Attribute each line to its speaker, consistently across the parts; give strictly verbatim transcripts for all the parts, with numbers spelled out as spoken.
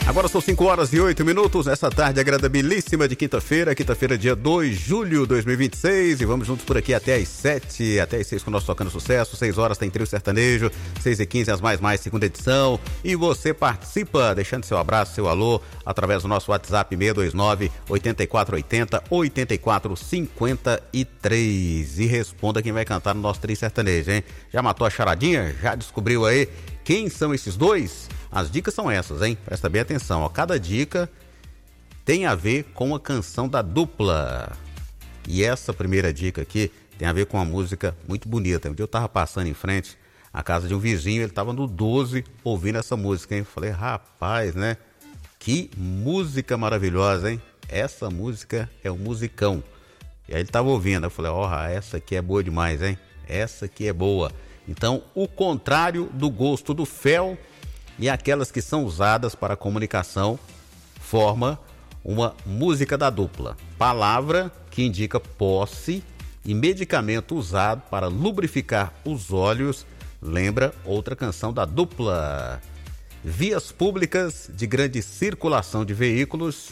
Speaker 1: Agora são cinco horas e oito minutos, essa tarde agradabilíssima de quinta-feira, quinta-feira, dia dois de julho de dois mil e vinte e seis, e vamos juntos por aqui até às sete, até às seis com o nosso Tocando Sucesso. Seis horas tem Trio Sertanejo, seis e quinze as mais mais, segunda edição, e você participa, deixando seu abraço, seu alô, através do nosso WhatsApp seis dois nove, oito quatro oito zero, oito quatro cinco três, e responda quem vai cantar no nosso Trio Sertanejo, hein? Já matou a charadinha? Já descobriu aí quem são esses dois? As dicas são essas, hein? Presta bem atenção, ó. Cada dica tem a ver com a canção da dupla. E essa primeira dica aqui tem a ver com uma música muito bonita. Um dia eu tava passando em frente à casa de um vizinho, ele tava no doze ouvindo essa música, hein? Falei, rapaz, né? Que música maravilhosa, hein? Essa música é um musicão. E aí ele tava ouvindo, eu falei, ó, oh, essa aqui é boa demais, hein? Essa aqui é boa. Então, o contrário do gosto do fel e aquelas que são usadas para comunicação forma uma música da dupla. Palavra que indica posse e medicamento usado para lubrificar os olhos lembra outra canção da dupla. Vias públicas de grande circulação de veículos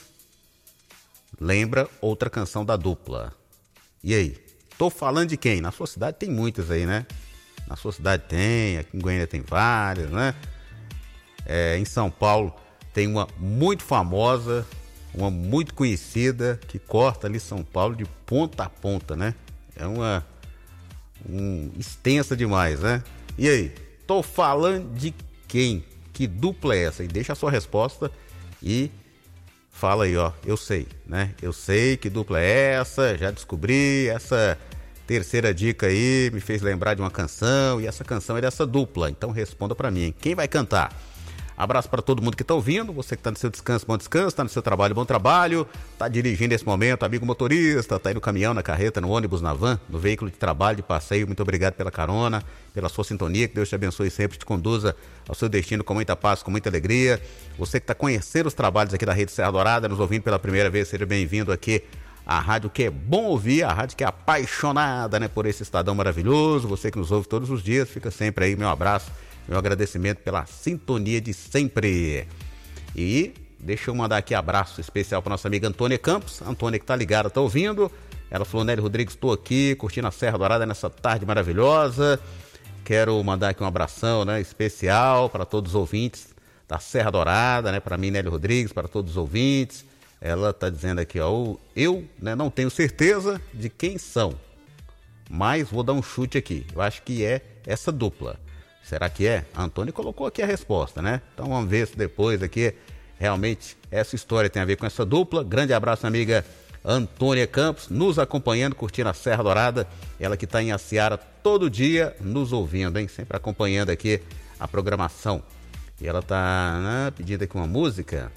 Speaker 1: lembra outra canção da dupla. E aí? Tô falando de quem? Na sua cidade tem muitas aí, né? Na sua cidade tem, aqui em Goiânia tem várias, né? É, em São Paulo tem uma muito famosa, uma muito conhecida, que corta ali São Paulo de ponta a ponta, né? É uma um, extensa demais, né? E aí? Tô falando de quem? Que dupla é essa? E deixa a sua resposta e fala aí, ó. Eu sei, né? Eu sei que dupla é essa, já descobri. Essa terceira dica aí me fez lembrar de uma canção e essa canção é dessa dupla. Então responda pra mim, quem vai cantar? Abraço para todo mundo que está ouvindo, você que está no seu descanso, bom descanso, está no seu trabalho, bom trabalho, está dirigindo nesse momento, amigo motorista, está aí no caminhão, na carreta, no ônibus, na van, no veículo de trabalho, de passeio, muito obrigado pela carona, pela sua sintonia, que Deus te abençoe sempre, te conduza ao seu destino com muita paz, com muita alegria. Você que está conhecendo os trabalhos aqui da Rede Serra Dourada, nos ouvindo pela primeira vez, seja bem-vindo aqui à rádio que é bom ouvir, a rádio que é apaixonada, né, por esse estadão maravilhoso. Você que nos ouve todos os dias, fica sempre aí, meu abraço. Meu agradecimento pela sintonia de sempre. E deixa eu mandar aqui abraço especial para nossa amiga Antônia Campos. A Antônia que tá ligada, tá ouvindo. Ela falou, Nélio Rodrigues, estou aqui curtindo a Serra Dourada nessa tarde maravilhosa. Quero mandar aqui um abração, né, especial para todos os ouvintes da Serra Dourada, né, para mim, Nélio Rodrigues, para todos os ouvintes. Ela tá dizendo aqui, ó, eu, né, não tenho certeza de quem são, mas vou dar um chute aqui. Eu acho que é essa dupla. Será que é? A Antônia colocou aqui a resposta, né? Então vamos ver se depois aqui realmente essa história tem a ver com essa dupla. Grande abraço, amiga Antônia Campos, nos acompanhando, curtindo a Serra Dourada. Ela que está em Aciara todo dia nos ouvindo, hein? Sempre acompanhando aqui a programação. E ela tá, né, pedindo aqui uma música.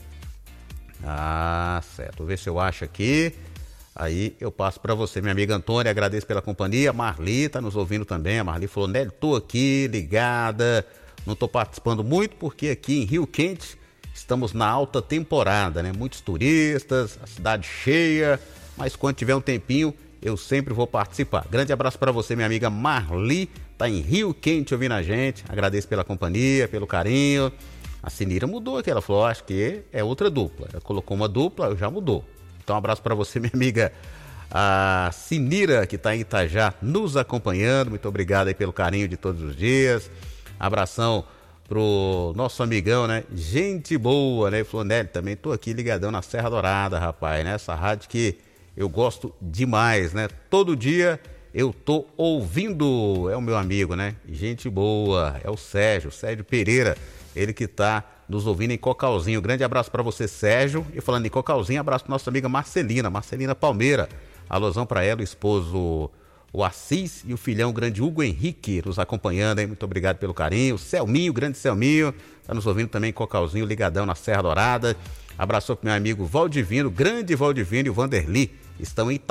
Speaker 1: Ah, certo. Vou ver se eu acho aqui. Aí eu passo para você, minha amiga Antônia, agradeço pela companhia. Marli tá nos ouvindo também. A Marli falou, Nélio, tô aqui ligada, não tô participando muito porque aqui em Rio Quente estamos na alta temporada, né? Muitos turistas, a cidade cheia, mas quando tiver um tempinho eu sempre vou participar. Grande abraço para você, minha amiga Marli, tá em Rio Quente ouvindo a gente. Agradeço pela companhia, pelo carinho. A Sinira mudou aqui, ela falou, acho que é outra dupla. Ela colocou uma dupla, já mudou. Então um abraço para você, minha amiga a Sinira, que está em Itajá nos acompanhando. Muito obrigado aí pelo carinho de todos os dias. Abração pro nosso amigão, né? Gente boa, né? Falou, Nélio, também tô aqui ligadão na Serra Dourada, rapaz, né? Essa rádio que eu gosto demais, né? Todo dia eu tô ouvindo. É o meu amigo, né? Gente boa, é o Sérgio, Sérgio Pereira, ele que tá nos ouvindo em Cocalzinho. Grande abraço para você, Sérgio. E falando em Cocalzinho, abraço para nossa amiga Marcelina, Marcelina Palmeira. Alusão para ela, o esposo o Assis e o filhão grande Hugo Henrique nos acompanhando, hein? Muito obrigado pelo carinho. Selminho, grande Selminho, tá nos ouvindo também em Cocalzinho, ligadão na Serra Dourada. Abraçou pro meu amigo Valdivino, grande Valdivino e o Vanderli. Estão em